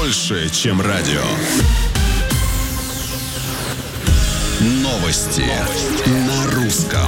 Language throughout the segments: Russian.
больше, чем радио. Новости на русском.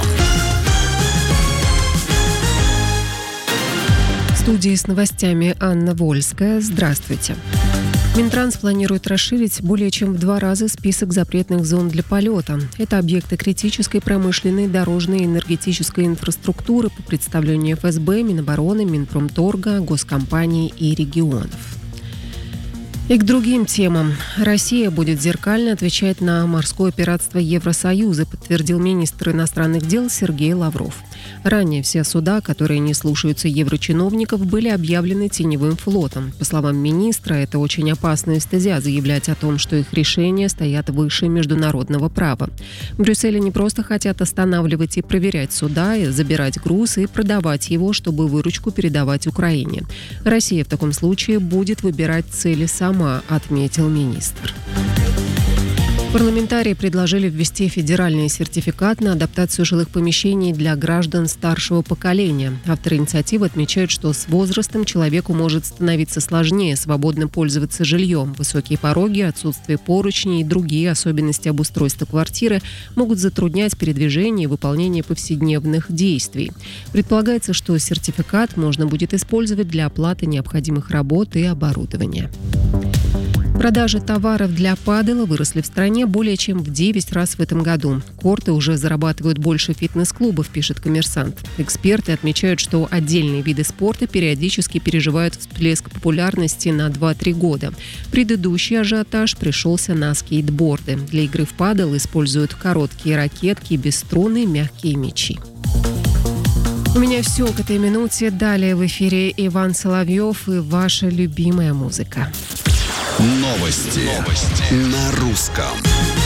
В студии с новостями Анна Вольская. Здравствуйте. Минтранс планирует расширить более чем в 2 раза список запретных зон для полета. Это объекты критической промышленной, дорожной и энергетической инфраструктуры по представлению ФСБ, Минобороны, Минпромторга, госкомпаний и регионов. И к другим темам. Россия будет зеркально отвечать на морское пиратство Евросоюза, подтвердил министр иностранных дел Сергей Лавров. Ранее все суда, которые не слушаются еврочиновников, были объявлены теневым флотом. По словам министра, это очень опасная стезя заявлять о том, что их решения стоят выше международного права. В Брюсселе не просто хотят останавливать и проверять суда, и забирать груз и продавать его, чтобы выручку передавать Украине. Россия в таком случае будет выбирать цели сама, отметил министр. Парламентарии предложили ввести федеральный сертификат на адаптацию жилых помещений для граждан старшего поколения. Авторы инициативы отмечают, что с возрастом человеку может становиться сложнее свободно пользоваться жильем. Высокие пороги, отсутствие поручней и другие особенности обустройства квартиры могут затруднять передвижение и выполнение повседневных действий. Предполагается, что сертификат можно будет использовать для оплаты необходимых работ и оборудования. Продажи товаров для падела выросли в стране более чем в 9 раз в этом году. Корты уже зарабатывают больше фитнес-клубов, пишет «Коммерсант». Эксперты отмечают, что отдельные виды спорта периодически переживают всплеск популярности на 2-3 года. Предыдущий ажиотаж пришелся на скейтборды. Для игры в падел используют короткие ракетки, без струн и мягкие мячи. У меня все к этой минуте. Далее в эфире Иван Соловьев и ваша любимая музыка. Новости на русском.